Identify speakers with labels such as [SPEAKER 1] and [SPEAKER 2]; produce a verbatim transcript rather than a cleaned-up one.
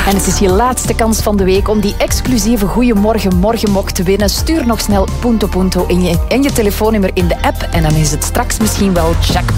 [SPEAKER 1] En het is je laatste kans van de week om die exclusieve Goeiemorgen Morgenmok te winnen. Stuur nog snel Punto Punto in je, in je telefoonnummer in de app en dan is het straks misschien wel jackpot.